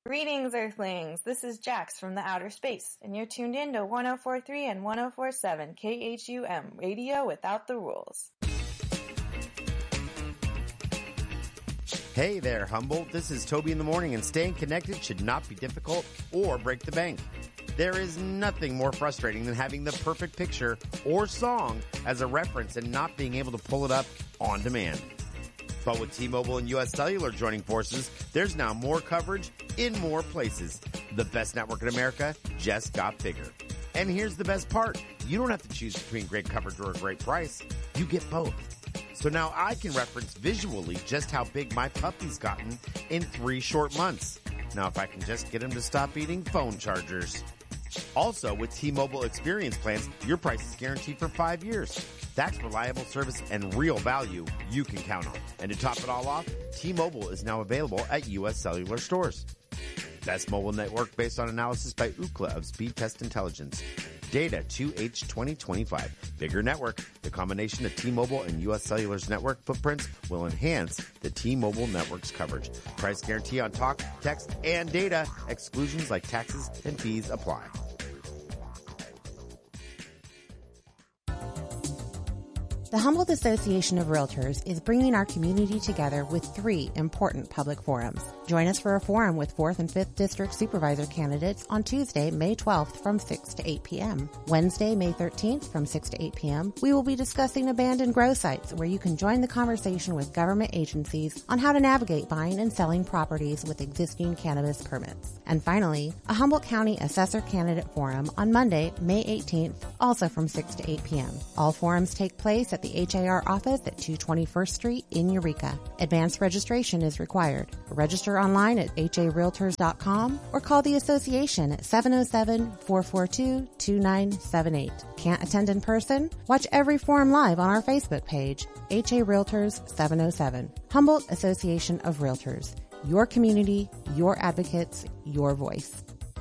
Greetings, Earthlings! This is Jax from the outer space, and you're tuned in to 104.3 and 104.7 KHUM, radio without the rules. Hey there, Humboldt. This is Toby in the morning, and staying connected should not be difficult or break the bank. There is nothing more frustrating than having the perfect picture or song as a reference and not being able to pull it up on demand. But with T-Mobile and U.S. Cellular joining forces, there's now more coverage in more places. The best network in America just got bigger. And here's the best part. You don't have to choose between great coverage or a great price. You get both. So now I can reference visually just how big my puppy's gotten in 3 short months. Now if I can just get him to stop eating phone chargers. Also, with T-Mobile Experience Plans, your price is guaranteed for 5 years. That's reliable service and real value you can count on. And to top it all off, T-Mobile is now available at U.S. Cellular stores. Best mobile network based on analysis by Ookla of Speed Test Intelligence. Data 2H 2025. Bigger network. The combination of T-Mobile and U.S. Cellular's network footprints will enhance the T-Mobile network's coverage. Price guarantee on talk, text, and data. Exclusions like taxes and fees apply. The Humboldt Association of Realtors is bringing our community together with 3 important public forums. Join us for a forum with 4th and 5th District Supervisor candidates on Tuesday, May 12th from 6 to 8 p.m. Wednesday, May 13th from 6 to 8 p.m. We will be discussing abandoned grow sites where you can join the conversation with government agencies on how to navigate buying and selling properties with existing cannabis permits. And finally, a Humboldt County Assessor Candidate Forum on Monday, May 18th, also from 6 to 8 p.m. All forums take place at the HAR office at 221st Street in Eureka. Advanced registration is required. Register online at harealtors.com or call the association at 707-442-2978. Can't attend in person? Watch every forum live on our Facebook page, HA Realtors 707. Humboldt Association of Realtors. Your community, your advocates, your voice.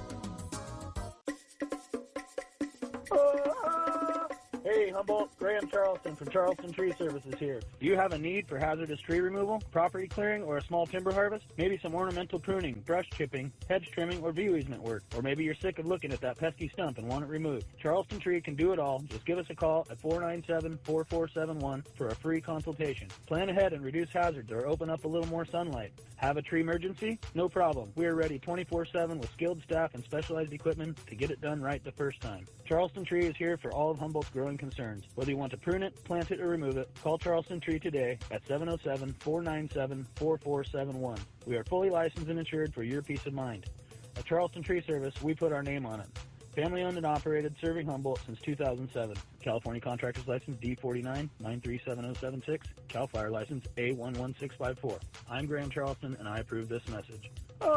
Hey Humboldt, Graham Charleston from Charleston Tree Services here. Do you have a need for hazardous tree removal, property clearing, or a small timber harvest? Maybe some ornamental pruning, brush chipping, hedge trimming, or view easement work. Or maybe you're sick of looking at that pesky stump and want it removed. Charleston Tree can do it all. Just give us a call at 497-4471 for a free consultation. Plan ahead and reduce hazards or open up a little more sunlight. Have a tree emergency? No problem. We are ready 24/7 with skilled staff and specialized equipment to get it done right the first time. Charleston Tree is here for all of Humboldt's growing concerns. Whether you want to prune it, plant it, or remove it, call Charleston Tree today at 707-497-4471. We are fully licensed and insured for your peace of mind. At Charleston Tree Service, we put our name on it. Family owned and operated, serving Humboldt since 2007. California Contractor's License D49 9370076. Cal Fire License A11654. I'm Graham Charleston, and I approve this message.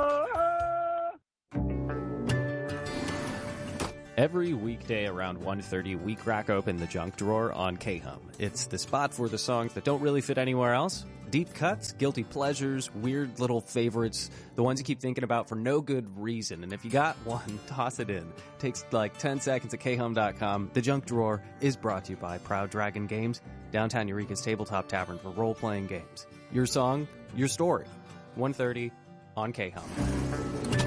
Every weekday around 1:30, we crack open the junk drawer on KHUM. It's the spot for the songs that don't really fit anywhere else. Deep cuts, guilty pleasures, weird little favorites, the ones you keep thinking about for no good reason. And if you got one, toss it in. It takes like 10 seconds at khum.com. The junk drawer is brought to you by Proud Dragon Games, downtown Eureka's tabletop tavern for role-playing games. Your song, your story. 1:30 on KHUM.